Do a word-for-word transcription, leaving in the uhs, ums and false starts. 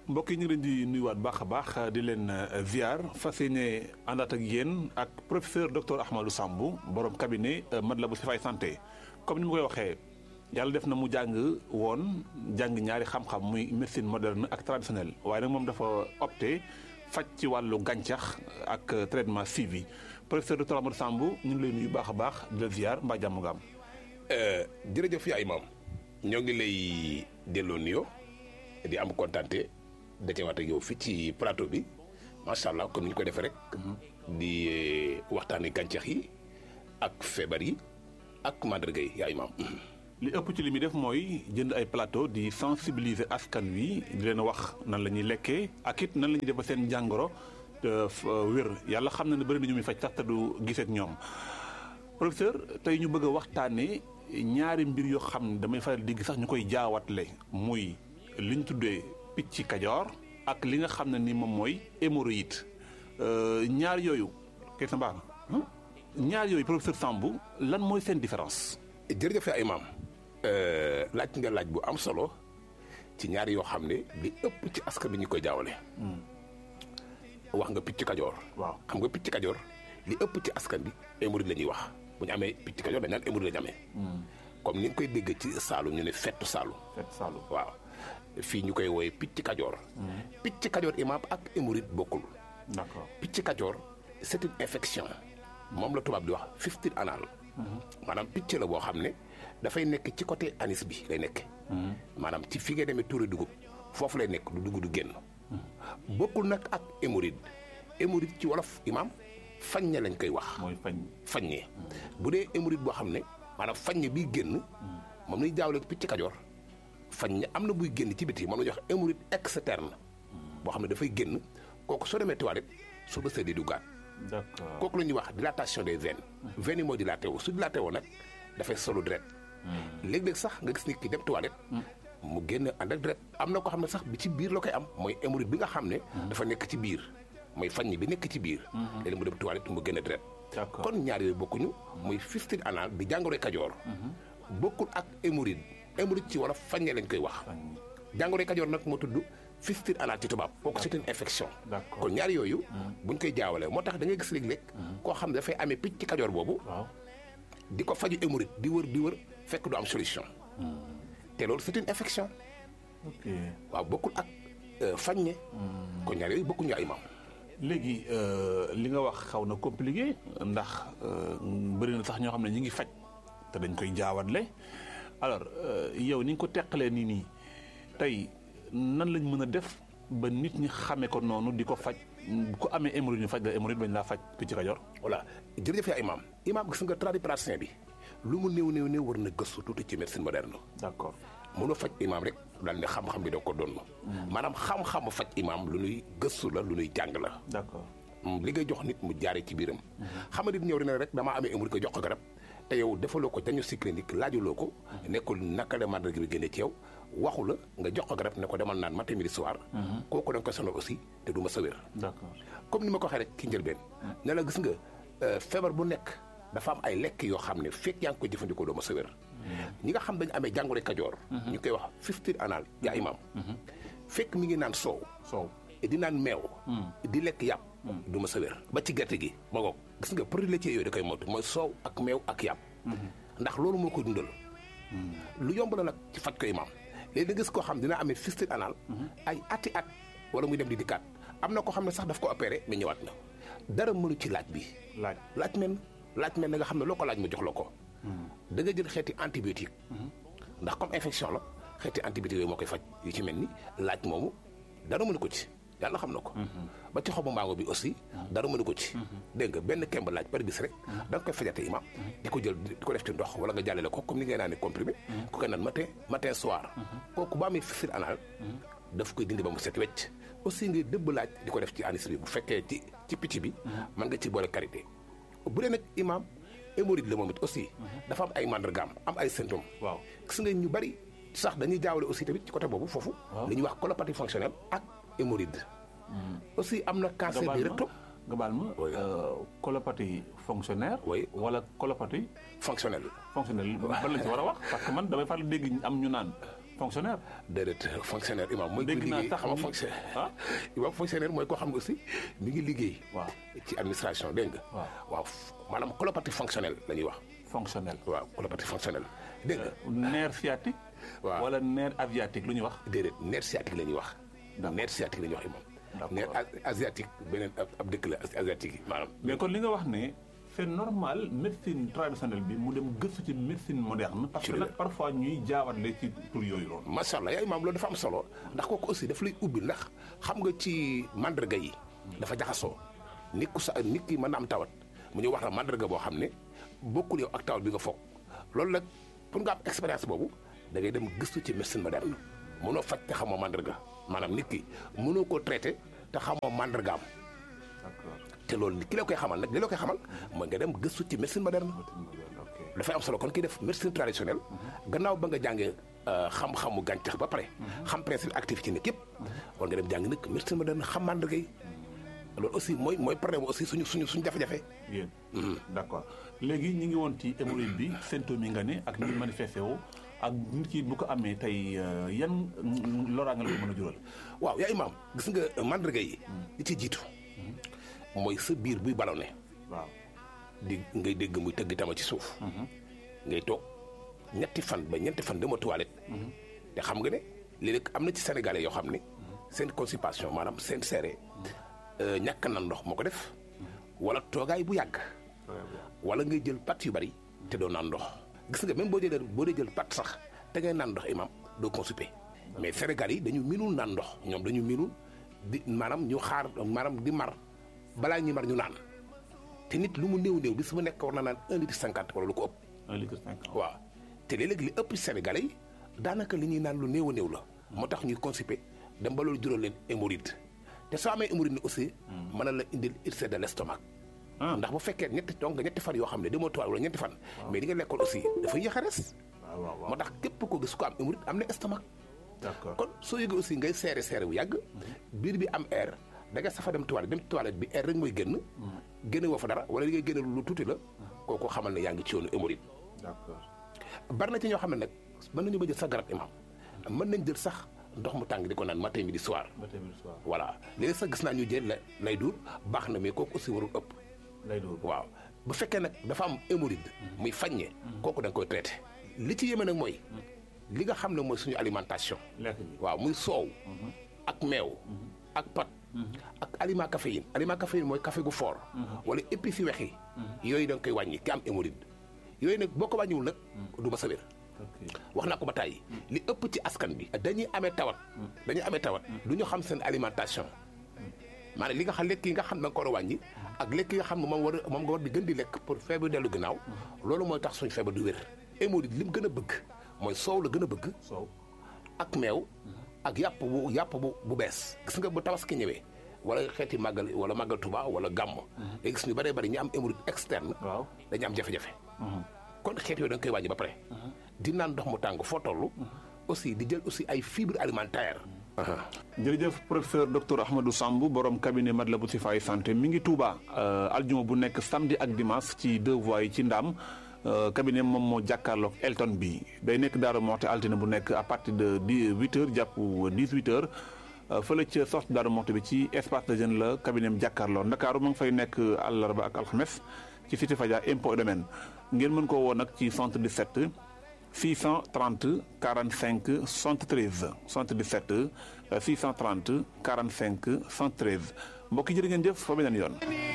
mbokk yi ñu ngi leen di nuyuwaat baax a baax di leen ziar fas yéene àndaat ak yéen ak professeur docteur Ahmadou Sambou borom cabinet Matlaboul Chifaay santé comme ni ma koy waxee yàlla def na mu jàng woon jàng ñaari xam-xam muy médecine moderne ak traditionnelle waaye nag moom dafa opté faj ci wàllu gàncax ak traitement suivi professeur docteur Ahmadou Sambou ñu ngi lay nuyu baax a baax di la ziar mbaa jàmm nga am. jërëjëf yaa imaam ñoo ngi lay delloo nuyoo di am kontante dajewaat ak yow fii ci plateau bi macha allah comme ni ñu ko defee rek. di waxtaanee gàncax yi ak feebar yi ak màndarga yi yaa imaam. li ëpp ci li muy def mooy jënd ay plateau di sensibiliser askan wi di leen wax nan la ñuy lekkee ak it nan la ñuy def ba seen jàngoro wér yàlla xam na ne bëri na ñu muy faj sax te du gisee ak ñoom. professeur tey ñu bëgg a waxtaanee ñaari mbir yoo xam ne damay faral di gis sax ñu koy jaawatle muy li ñu tuddee picc kajoor ak li nga xam ne ni moom mooy hémorroïde ñaar yooyu kay sa mbaax na ñaar yooyu professeur Sambou lan mooy seen différence. jërëjëf ay maam laaj nga laaj bu am solo ci ñaari yoo xam ne li ëpp ci askan bi ñu koy jaawale. wax nga picc kajoor. waaw xam nga picc kajoor li ëpp ci askan bi hémorroïde la ñuy wax bu ñu amee picc kajoor dañ naan hémorroïde la ñu amee. comme ni nga koy dégg ci Saalum ñu ne fettu Saalum. fettu Saalum waaw fii ñu koy wooye picc kajoor. picc kajoor imaam ak hémorroïde bokkul. d'accord picc kajoor c'est une infection moom la tubaab di wax fistule anal. maanaam picc la boo xam ne dafay nekk ci côté anis bi lay nekk. maanaam ci fi ngay demee tuuri dugub foofu lay nekk du dugub du génn. bokkul nag ak hémorroïde hémorroïde ci wolof imaam faññe lañ koy wax. mooy fañ faññe bu dee hémorroïde boo xam ne maanaam faññe biy génn. moom lañuy jaawale picc kajoor faññe am na buy génn ci biti moom la ñuy wax hémorroïde externe. boo xam ne dafay génn kooku soo demee toilette su bësee di duggaat. d'accord kooku la ñuy wax dilatation des veines. veines yi mooy dilaté wu su dilaté woo nag dafay solu deret. léeg-léeg sax nga gis nit ki dem toilette. mu génn ànd ak deret am na ko xam ne sax bi ci biir la koy am mooy hémorroïde bi nga xam ne. dafa nekk ci biir mooy faññi bi nekk ci biir. léeg-léeg mu dem toilette mu génn deret. d'accord kon ñaar yooyu bokkuñu. muy fistule anal di jàngoroy kajoor. bokkul ak hémorroïde hémorroïde ci wolof faññe lañ koy wax. jàngoroy kajoor nag moo tudd fistule anal ci tubaab kooku c'est une infection. d'accord kon ñaar yooyu. buñ koy jaawalee moo tax da ngay gis léeg-léeg. koo xam ne dafay amee picc ci kajoor boobu. waaw di ko faju hémorroïde di wër di wër fekk du am solution. te loolu c'est une infection. ok waaw bokkul ak faññe. kon ñaar yooyu bokkuñu ay maam. léegi li nga wax xaw na compliqué ndax bëri na sax ñoo xam ne ñu ngi faj te dañ koy jaawatle alors yow ni nga ko teqalee nii nii tey nan lañ mën a def ba nit ñi xamee ko noonu di ko faj ku amee hémorroïde ñu faj la hémorroïde bañ laa faj picc kajoor. voilà jërëjëf yaa imaam imaam gis nga tradipraticien bi lu mu néew néew néew war na gëstu tuuti ci médecine moderne. d'accord mënoo faj imaam rek daal ne xam-xam bi doo ko doon. maanaam xam-xamu faj imaam lu nuy gëstu la lu nuy jàng la. d'accord li ngay jox nit mu jaaree ci biiram. xam nga nit ñëw dina rek damaa amee hémorroïde ko jox ko garab te yow defaloo ko diagnostic clinique laajuloo ko. nekkul naka la màndarga bi génne ci yow waxu la nga jox ko garab ne ko demal naan matin midi soir. kooku da nga koy sonal aussi te du ma sa wér. d'accord comme ni ma ko waxee rek ki njëlbeen. ne la gis nga feebar bu nekk dafa am ay lekk yoo xam ne fekk yaa ngi koy jëfandikoo doo ma sa wér. ñi nga xam dañu amee jàngoro kajoor. ñu koy wax fistule anal yaa imaam. fekk mi ngi naan soow. soow di naan meew. di lekk yàpp. du ma sa wér ba ci gerte gi ma ngoog gis nga produits laitiers yooyu da koy moytu mooy soow ak meew ak yàpp. ndax loolu moo koy dundal. lu yomb la nag ci faj ko imaam léegi da gis koo xam dina amee fistule anal. ay ati at wala muy dem di dikkaat am na koo xam ne sax daf ko opéré mais ñëwaat na dara mënu ci laaj bi. laaj laaj men laaj men na nga xam ne loo ko laaj mu jox la ko. da nga jël xeeti antibiotique. ndax comme infection la xeeti antibiotique yooyu moo koy faj yu ci mel ni laaj moomu dara mënu ko ci yàlla xam na ko. ba ci xobu mbaango bi aussi dara mënu ko ci. dégg nga benn kemb laaj par bis rek da nga koy fajate imaam di ko jël di ko def ci ndox wala nga jàllale ko comme ni ngay naan ne comprimé. ku koy naan matin matin soir. kooku ba amee fistule anal daf koy dindi ba mu set wecc aussi ngay dëbb laaj di ko def ci anis bi bu fekkee ci ci picc bi. mën nga ci boole karité bu dee nag imaam hémorroïde la moom it aussi. dafa am ay màndargaam am ay symptômes. waaw gis nga ñu bari sax dañuy jaawale aussi tamit ci côté boobu foofu. li ñuy wax colopathie fonctionnelle ak hémorroïde. aussi am na cancer du rectum. nga baal ma colopathie fonctionnaire. oui wala colopathie fonctionnelle. fonctionnelle ban lañ ci war a wax parce que man damay faral dégg am ñu naan fonctionnaire. déedéet fonctionnaire imam mooy. dégg naa sax xam nga fonctionnaire. ah imam fonctionnaire mooy koo xam ne aussi mi ngi liggéey. waaw ci administration dégg nga. waaw waaw maanaam colopathie fonctionnelle la ñuy wax. fonctionnel. waaw colopathie fonctionnelle dégg nga. nerf sciatique. waaw wala nerf asiatique lu ñuy wax. déedéet nerf sciatique la ñuy wax. nerf sciatique la ñuy wax imam. d'accord nerf asiatique beneen ab dëkk la asiatique yi maanaam. mais kon li nga wax ne c'est normal médecine traditionnelle bi mu dem gëstu ci médecine moderne. parce que nag parfois ñuy jaawale ci tur yooyu noonu. macha allah yaa imaam loolu dafa am solo ndax kooku aussi daf lay ubbi ndax xam nga ci mandarga yi. dafa jaxasoo nit ku sa nit ki mën na am tawat mu ñu wax la mandarga boo xam ne bokkul yow ak tawat bi nga foog loolu nag pour nga am expérience boobu da ngay dem gëstu ci médecine moderne mënoo faj te xamoo mandarga maanaam nit ki mënoo koo traité te xamoo mandargaam. te loolu ki la koy xamal nag li la koy xamal mooy nga dem gëstu ci médecine moderne. dafay am solo kon kii def médecine traditionnelle gannaaw ba nga jàngee xam-xamu gàncax ba pare. xam principe actif ci nit yëpp. war nga dem jàng nag médecine moderne xam mandarga yi loolu aussi mooy mooy problème aussi suñu suñu suñu jafe-jafe. yéen d'accord léegi ñu ngi woon ci hémorroïde bi symptômes yi nga ne ak ni manifesté wu ak nit ki bu ko amee tey yan loraange la ko mën a jural. waaw yaa imaam gis nga mandarga yi. li ci jiitu. mooy sa biir buy ballonné. waaw di ngay dégg muy tëgg tama ci suuf. ngay toog ñetti fan ba ñetti fan dama toilette. te xam nga ne léeg-léeg am na ci sénégalais yoo xam ne seen constipation maanaam seen seere ñàkk na ndox moo ko def. wala toogaay bu yàgg. wala ngay jël pat yu bari te doo naan ndox. gis nga même boo jëlee boo dee jël pat sax te ngay naan ndox imam doo constipé mais Sénégal yi dañu minul naan ndox ñoom dañu minul di maanaam ñu xaar maanaam di mar. balaa ñuy mar ñu naan te nit lu mu néew néew bis mu nekk war na naan un litre cinquante wala lu ko ëpp. un litre cinquante waaw te léeg-léeg li ëpp Sénégalais yi daanaka li ñuy naan lu néew a néew la. moo tax ñuy constipé dem ba loolu jural leen hémorroïde te soo amee hémorroïde aussi. mën na la indil ulcère de l'estomac. ndax bu fekkee ñetti donc ñetti fan yoo xam ne demoo toile wala ñetti fan. mais li nga lekkoon aussi dafa yéex a res. moo tax képp ko gis ko am hémorroïde am na estomac. d'accord kon soo yëgee aussi ngay seere seere bu yàgg. biir bi am air. da nga safa dem toilette dem toilette bi air rek mooy génn. génne woo fa dara wala li ngay génne lu tuuti la. kooku xamal ne yaa ngi ci yoonu hémorroïde. d'accord bari na ci ñoo xam ne nag mën nañu ba jël sax garab imam mën nañ jël sax ndox mu tàng di ko naan matin midi soir. matin midi soir. voilà léegi sax gis naa ñu jël la lay duur baax na mais kooku aussi warul ëpp. lay duur waaw bu fekkee nag dafa am hémorroïde. muy faññe. kooku da nga koy traité. li ci yéeme nag mooy. li nga xam ne mooy suñu alimentation. lekk bi waaw muy soow. ak meew. ak pat. ak aliment caféine aliment caféine mooy café gu fort. wala épices yu weex yi. yooyu da nga koy wàññi ki am hémorroïde. yooyu nag boo ko wàññiwul nag. du ma sa wér. wax naa ko ba tàyyi li ëpp ci askan bi. dañuy amee tawat. dañuy amee tawat. du ñu xam seen alimentation. maanaam li nga xam lekk yi nga xam da nga ko war a wàññi. ak lekk yi nga xam ne moom war a moom nga war di gën di lekk pour feebar dellu ginnaaw. loolu mooy tax suñu feebar du wér. hémorroïde li mu gën a bëgg mooy soow la gën a bëgg. soow ak meew. ak yàpp bu yàpp bu bu bees gis nga bu tabaski ñëwee wala xeeti màggal wala màggal Tuba wala gàmm. day gis ñu bëree bëri ñu am hémorroïde externe. waaw dañu am jafe-jafe. kon xeet yooyu da nga koy wàññi ba pare. di naan ndox mu tàng foo toll. aussi di jël aussi ay fibres alimentaires. jërëjëf professeur docteur Ahmadou Samb borom cabinet Matlaboul Chifaay santé mi ngi Touba. aljuma bu nekk samedi ak dimanche ci deux voies yi ci Ndam. cabinet moom moo jàkkaarloog Elton bi day nekk Daaru Moxti altine bu nekk à partir de huit heures jàpp dix-huit heures fële ca sortie Daaru Moxti bi ci espace de jeune la cabinet am jàkkaarloo Ndakaaru ma ngi fay nekk àllarba ak alxames ci Cité Fadia impôt et domaine ngeen mën koo woo nag ci soixante-dix-sept six cent trente quarante-cinq soixante-treize soixante-dix-sept six cent trente quarante-cinq soixante-treize mbokk yi jërë ngeen jëf fa beneen yoon.